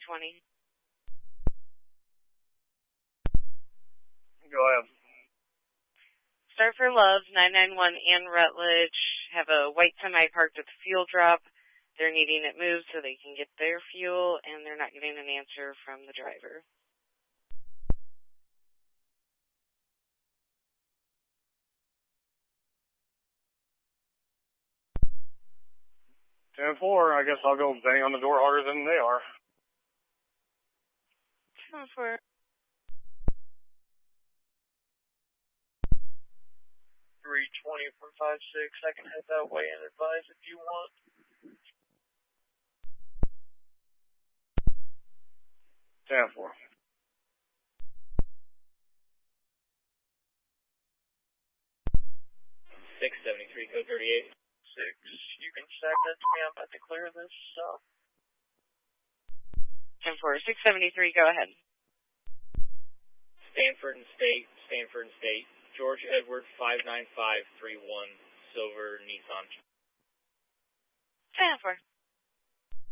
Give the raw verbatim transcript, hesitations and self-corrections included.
twenty. Go ahead. Start for Love, nine nine one and Rutledge have a white semi parked with a fuel drop. They're needing it moved so they can get their fuel, and they're not getting an answer from the driver. ten four, I guess I'll go bang on the door harder than they are. ten four. three twenty from five six, I can head that way and advise if you want. ten four. six seventy-three, code thirty-eight. six, you can stack that to me, I'm about to clear this stuff. ten four, six seventy-three, go ahead. Stanford and State, Stanford and State. George Edward five nine five three one, silver Nissan. ten four.